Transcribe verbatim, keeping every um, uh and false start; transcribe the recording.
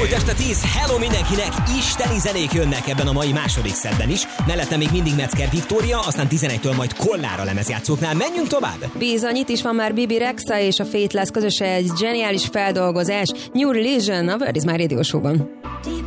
Múlt este tíz, hello mindenkinek, isteni zenék jönnek ebben a mai második szedben is. Mellette még mindig Metzger Viktória, aztán tizenegytől majd Kollára lemezjátszóknál. Menjünk tovább! Bizony, itt is van már Bibi Rexa és a Faithless közös egy zseniális feldolgozás. New Religion a Word is My Radio Show-ban.